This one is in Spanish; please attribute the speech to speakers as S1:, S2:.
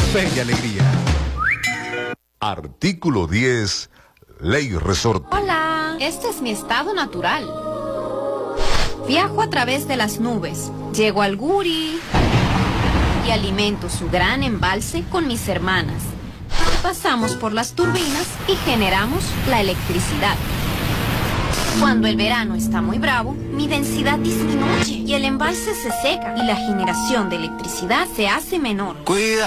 S1: fe y alegría. Artículo 10, Ley Resorte.
S2: Hola, este es mi estado natural. Viajo a través de las nubes, llego al Guri y alimento su gran embalse con mis hermanas. Pasamos por las turbinas y generamos la electricidad. Cuando el verano está muy bravo, mi densidad disminuye y el embalse se seca y la generación de electricidad se hace menor.
S3: Cuida.